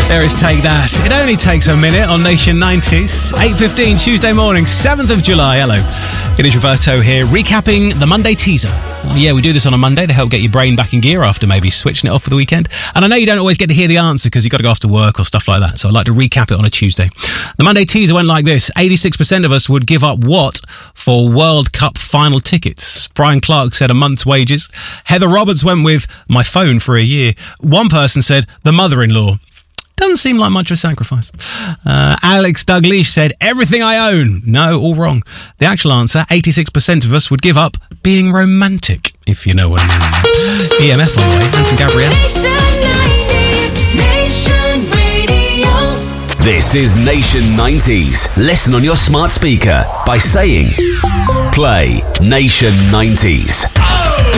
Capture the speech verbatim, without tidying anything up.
There is Take That. It only takes a minute on Nation nineties. eight fifteen Tuesday morning, seventh of July. Hello. It is Roberto here, recapping the Monday teaser. Yeah, we do this on a Monday to help get your brain back in gear after maybe switching it off for the weekend. And I know you don't always get to hear the answer because you've got to go off to work or stuff like that. So I'd like to recap it on a Tuesday. The Monday teaser went like this. eighty-six percent of us would give up what for World Cup final tickets? Brian Clark said a month's wages. Heather Roberts went with my phone for a year. One person said the mother-in-law. Doesn't seem like much of a sacrifice. Uh, Alex Douglas said, everything I own. No, all wrong. The actual answer, eighty-six percent of us would give up being romantic, if you know what I mean. E M F on the way, and some Gabrielle. Nation Radio. This is Nation nineties. Listen on your smart speaker by saying, play Nation nineties.